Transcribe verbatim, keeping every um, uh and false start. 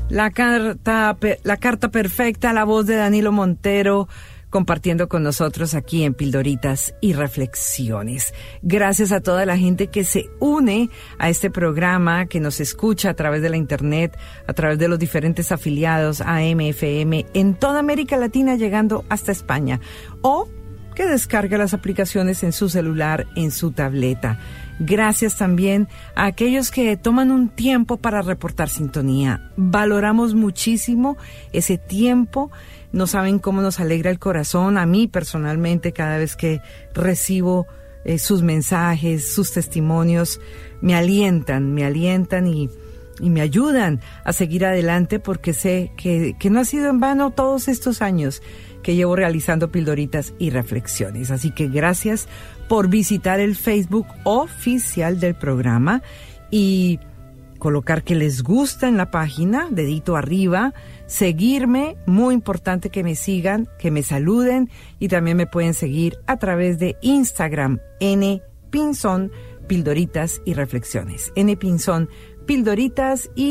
La carta, la carta perfecta, la voz de Danilo Montero, compartiendo con nosotros aquí en Pildoritas y Reflexiones. Gracias a toda la gente que se une a este programa, que nos escucha a través de la internet, a través de los diferentes afiliados A M, F M, en toda América Latina, llegando hasta España, o que descarga las aplicaciones en su celular, en su tableta. Gracias también a aquellos que toman un tiempo para reportar sintonía. Valoramos muchísimo ese tiempo. No saben cómo nos alegra el corazón, a mí personalmente, cada vez que recibo eh, sus mensajes, sus testimonios, me alientan, me alientan y, y me ayudan a seguir adelante, porque sé que, que no ha sido en vano todos estos años que llevo realizando Pildoritas y Reflexiones. Así que gracias por visitar el Facebook oficial del programa y colocar que les gusta en la página, dedito arriba, seguirme, muy importante que me sigan, que me saluden, y también me pueden seguir a través de Instagram, N Pinzón, Pildoritas y Reflexiones. N Pinzón, Pildoritas y